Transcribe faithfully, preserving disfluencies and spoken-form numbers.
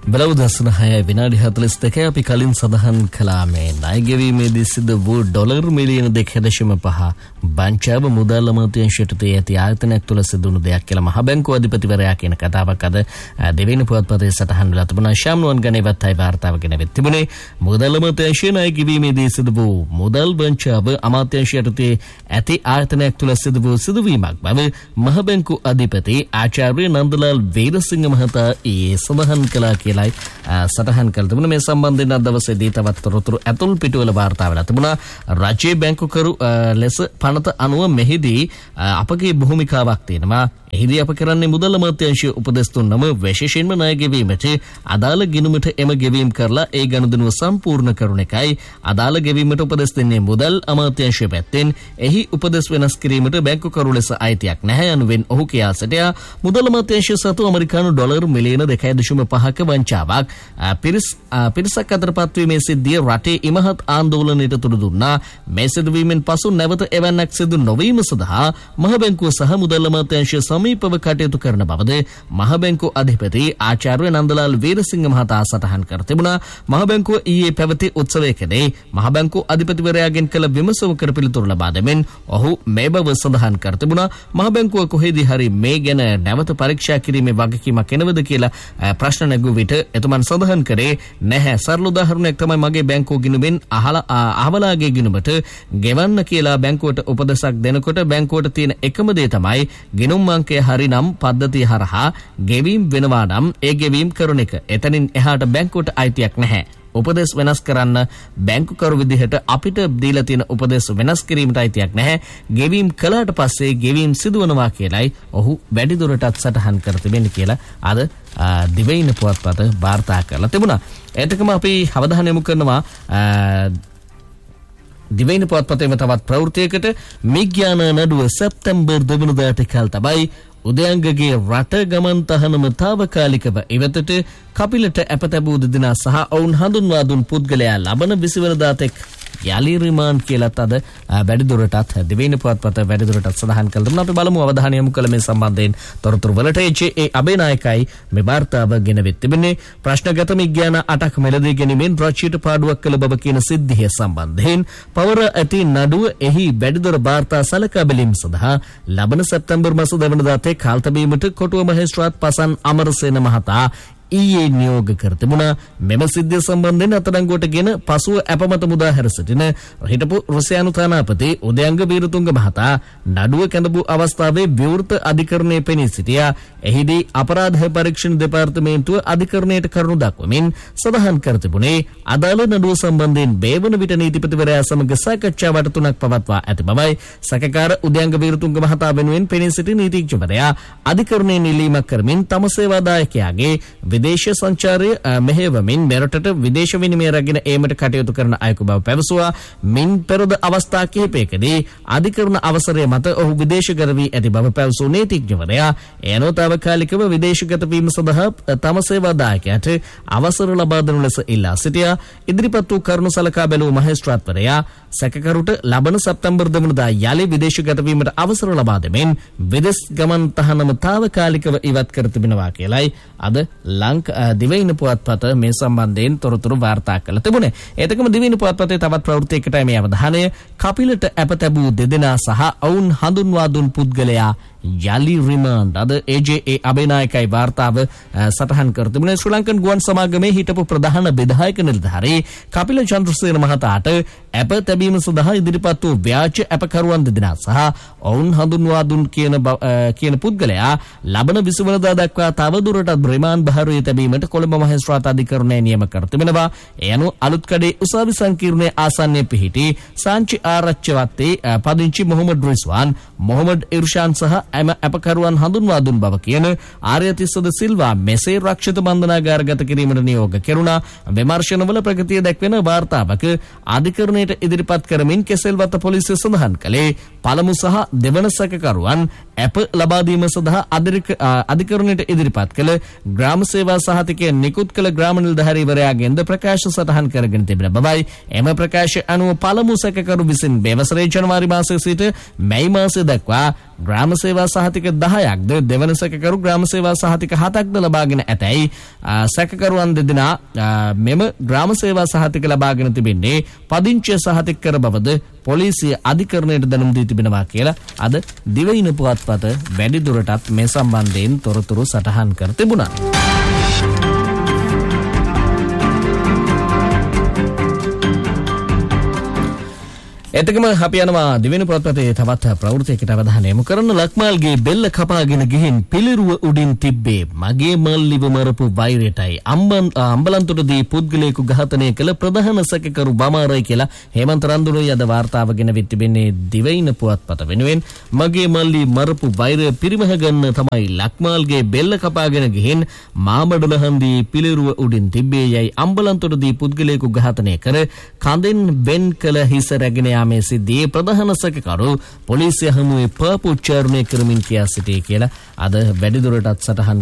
බලවදස්සන හය විනාඩි හතළිස් දෙකයි අපි කලින් සඳහන් කළා මේ ණය ගෙවීමේදී සිදු වූ ඩොලර් මිලියන දෙක දශම පහ බංචාව මුදල් අමාත්‍යාංශයට ඇති ආයතනයක් තුළ සිදුණු දෙයක් කියලා මහ බැංකුව අධිපතිවරයා කියන කතාවක් අද දෙවෙනි පුවත්පතේ සටහන් වෙලා තිබුණා. ශාම්නුවන් ගණේවත් අය වාර්තාව ගෙනවෙත් තිබුණේ මුදල් අමාත්‍යාංශයේ ණය ගෙවීමේදී සිදු වූ මුදල් බංචාව අමාත්‍යාංශයට ඇති ආයතනයක් තුළ සිදු වූ සිදුවීමක් බව මහ බැංකුව අධිපති ආචාර්ය නන්දලාල් වීරසිංහ මහතා ඊයේ සඳහන් කළා කියලා සටහන් කළ තිබුණා. මේ සම්බන්ධයෙන් අද දවසේදී තවත් තොරතුරු ඇතුල් පිටුවල වාර්තා වෙලා තිබුණා. රජයේ බැංකුකරු ලෙස පනත අනුව මෙහිදී අපගේ භූමිකාවක් තියෙනවා. එහිදී අප කරන්නේ මුදල් අමාත්‍යාංශයේ උපදෙස් දුන්නම විශේෂයෙන්ම ණය ගෙවීමට අදාළ ගිණුමට එම ගෙවීම කරලා ඒ ගනුදෙනුව සම්පූර්ණ කරුණ එකයි. අදාළ ගෙවීමට උපදෙස් දෙන්නේ මුදල් අමාත්‍යාංශය පැත්තෙන්. එහි උපදෙස් වෙනස් කිරීමට බැංකුකරු ලෙස අයිතියක් නැහැ යනුවෙන් ඔහු කියා සිටියා. මුදල් අමාත්‍යාංශය සතු ඇමරිකානු ඩොලර් මිලියන දෙක දශම පහක වංචාවක් පිරිසක් අතර පත්වීමේ සිද්ධිය රටේ ඉමහත් ආందోලනයට තුඩු දුන්නා. මේ සිදුවීමෙන් පසු නැවත එවැන්නක් සිදු නොවීම සඳහා මහ බැංකුව සහ මුදල් අමාත්‍යාංශය සමීපව කටයුතු කරන බවද මහ බැංකුව අධිපති ආචාර්ය නන්දලාල් වීරසිංහ මහතා සටහන් කර තිබුණා. මහ බැංකුව ඊයේ පැවති උත්සවයකදී මහ බැංකුව අධිපතිවරයාගෙන් කළ විමසුමකට පිළිතුරු ලබා දෙමින් ඔහු මේ බව සඳහන් කර තිබුණා. මහ බැංකුව කොහෙදී හරි මේ ගැන නැවත පරීක්ෂා කිරීමේ වගකීමක් එනවද කියලා ප්‍රශ්න නැගූ විට එතුමන් සඳහන් කරේ නැහැ. සරල උදාහරණයක් තමයි මගේ බැංකුව ගිණුමෙන් අහලා අහවලාගේ ගිණුමට ගෙවන්න කියලා බැංකුවට උපදෙසක් දෙනකොට බැංකුවට තියෙන එකම දේ තමයි ගිණුම් අංකය හරිනම් පද්ධතිය හරහා ගෙවීම් වෙනවා නම් ඒ ගෙවීම් කරන එක. එතනින් එහාට බැංකුවට අයිතියක් නැහැ. උපදෙස් වෙනස් කරන්න බැංකුකරු විදිහට අපිට දීලා තියෙන උපදෙස් වෙනස් කිරීමට අයිතියක් නැහැ. ගෙවීම් කළාට පස්සේ ගෙවීම් සිදුවනවා කියලයි ඔහු වැඩිදුරටත් සටහන් කර තිබෙන්නේ කියලා අද දිවයින පුවත්පත වාර්තා කරලා තිබුණා. ඒකම අපි අවධානය යොමු කරනවා දිවයින පුවත්පතේම තවත් ප්‍රවෘත්තියකට. මිග්‍යාන නඩුව සැප්තැම්බර් දෙවනදාට කල් තබයි. උදයංගගේ රට ගමන් තහනම තාවකාලිකව ඉවතට කපිලට අප තැබූ දෙදෙනා සහ ඔවුන් හඳුන්වා දුන් පුද්ගලයා ලබන විසි වෙනිදා තෙක් යලි රිමාන්ඩ් කියලාත් අද වැඩිදුරටත් දිවයින පුවත්පත වැඩිදුරටත් සඳහන් කළ දුන්නා. අපි බලමු අවධානය යොමු කළ මේ සම්බන්ධයෙන් තොරතුරු වලට. ඒ අබේනායකයි මේ වාර්තාව ගෙනවෙත් තිබෙන්නේ. ප්‍රශ්නගත මිග්‍යාන අටක් මෙලදී ගැනීමෙන් රාජ්‍යයට පාඩුවක් කළ බව කියන සිද්ධිය සම්බන්ධයෙන් පවර ඇති නඩුව එහි වැඩිදුර වාර්තා සලකා බැලීම සඳහා ලබන සැප්තැම්බර් මාස දෙවනදා තෙක් කාල තැබීමට කොටුව මහේස්ත්‍රාත් පසන් අමරසේන මහතා ඊයේ නියෝග කර තිබුණා. මෙම සිද්ධිය සම්බන්ධයෙන් අත්අඩංගුවට ගෙන පසුව අපමත මුදා හැර සිටින හිටපු රුසියානු තානාපති උදයංග වීරතුංග මහතා නඩුව කැඳවූ අවස්ථාවේ විවෘත අධිකරණයේ පෙනී සිටියා. එහිදී අපරාධ පරීක්ෂණ දෙපාර්තමේන්තුව අධිකරණයට කරුණු දක්වමින් සඳහන් කර තිබුණේ අදාළ නඩුව සම්බන්ධයෙන් බේවන විට නීතිපතිවරයා සමග සාකච්ඡාවට තුනක් පවත්වා ඇති බවයි සැකකාර උදයංග වීරතුංග මහතා වෙනුවෙන් පෙනී සිටි නීතිඥවරයා අධිකරණයේ නිලීමක් කරමින් තම සේවාදායකයාගේ විදේශ සංචාරය මෙහෙවමින් මෙරටට විදේශ විනිමය රැගෙන ඒමට කටයුතු කරන අයෙකු බව පැවසුවා. මින් පෙරද අවස්ථා කිහිපයකදී අධිකරණ අවසරය මත ඔහු විදේශගත වී ඇති බව පැවසූ නීතිඥවරයා එනෝ තාවකාලිකව විදේශගත වීම සඳහා තම සේවාදායකයාට අවසර ලබා දෙනු ලෙස ඉල්ලා සිටියා. ඉදිරිපත් වූ කරුණු සලකා බැලූ මහේස්ත්‍රාත්වරයා සැකකරුට ලබන සැප්තැම්බර් දෙවනදා යලි විදේශගත වීමට අවසර ලබා දෙමින් විදේශ ගමන් තහනම තාවකාලිකව ඉවත් කර තිබෙනවා කියලයි අද ලංක දිවයින පුවත්පත මේ සම්බන්ධයෙන් තොරතුරු වාර්තා කළ තිබුණේ. ඒකම දිවයින පුවත්පතේ තවත් ප්‍රවෘත්තියකටයි මේ අවධානය. කපිලට අප තැබූ දෙදෙනා සහ ඔවුන් හඳුන්වා දුන් පුද්ගලයා යලි රිමාන්ඩ්. අද ඒ අබේනායකයි වාර්තාව සටහන් කර තිබුණේ. ශ්‍රී ලංකන් ගුවන් සමාගමේ හිටපු ප්‍රධාන විධායක නිලධාරී කපිල චන්ද්‍රසේන මහතාට අප තැබීම සඳහා ඉදිරිපත් වූ ව්‍යාජ අපකරුවන් දෙදෙනා සහ ඔවුන් හඳුන්වා දුන් කියන කියන පුද්ගලයා ලබන විසි වෙනිදා දක්වා තවදුරටත් රිමාන්ඩ් භාරයේ තැබීමට කොළඹ මහේස්ත්‍රාත් අධිකරණය නියම කර තිබෙනවා. ඒ අනුව අලුත්කඩේ උසාවි සංකීර්ණයේ ආසන්නයේ පිහිටි සාංචි ආරච්චිවත්තේ පදිංචි මොහොමඩ් රිස්වාන් මොහොමඩ් ඉර්ෂාන් සහ එම අපකරුවන් හඳුන්වා දුන් බව කියන ආර්යතිස්සද සිල්වා මෙසේ රක්ෂිත බන්ධනාගාරගත කිරීමට නියෝග කෙරුණා. විමර්ශනවල ප්‍රගතිය දැක්වෙන වාර්තාවක අධිකරණයට ඉදිරිපත් කරමින් කෙසෙල්වත්ත පොලිසිය සඳහන් කළේ පළමු සහ දෙවන සැකකරුවන් ඇප ලබා දීම සඳහා අධිකරණයට ඉදිරිපත් කළ ග්‍රාම සේවා සහතිකය නිකුත් කළ ග්‍රාම නිලධාරීවරයාගෙන්ද ප්‍රකාශ සටහන් කරගෙන තිබෙන බවයි. එම ප්‍රකාශය අනුව පළමු සැකකරු විසින් මේ වසරේ ජනවාරි මාසයේ සිට මැයි මාසය දක්වා ග්‍රාම සේවා සහතික දහයක්ද දෙවන සැකකරු ග්‍රාම සේවා සහතික හතක්ද ලබාගෙන ඇතැයි සැකකරුවන් දෙදෙනා මෙම ග්‍රාම සේවා සහතික ලබාගෙන තිබෙන්නේ පදිංචිය සහතික කර බවද පොලිසිය අධිකරණයට දැනුම් දී තිබෙනවා කියලා අද දිවයින පුවත්පත වැඩිදුරටත් මේ සම්බන්ධයෙන් තොරතුරු සටහන් කර තිබුණා. එතකම අපි යනවා දිවෙන පුවත්පතේ තවත් ප්‍රවෘත්තියකට අවධානය යොමු කරන. ලක්මාල්ගේ බෙල්ල කපාගෙන ගිහින් පිළිරුව උඩින් තිබ්බේ මගේ මල්ලිව මරපු වෛරයටයි. අම්බලන්තොටදී පුද්ගලයෙකු ඝාතනය කළ ප්‍රධාන සැකකරු බමාරයි කියලා හේමන්ත රන්දුරුයි අද වාර්තාව ගෙන වෙත් තිබෙන්නේ දිවයින පුවත්පත වෙනුවෙන්. මගේ මල්ලි මරපු වෛරය පිරිමහ ගන්න තමයි ලක්මාල්ගේ බෙල්ල කපාගෙන ගිහින් මාමඩලහන්දී පිළිරුව උඩින් තිබ්බේ යයි අම්බලන්තොටදී පුද්ගලයෙකු ඝාතනය කර කඳෙන් වෙන් කළ හිස රැගෙන මේ සිද්ධියේ ප්‍රධාන සැකකරු පොලිසිය හමුවේ පාපෝච්චාරණය කරමින් කියා සිටියේ කියලා අද වැඩිදුරටත් සටහන්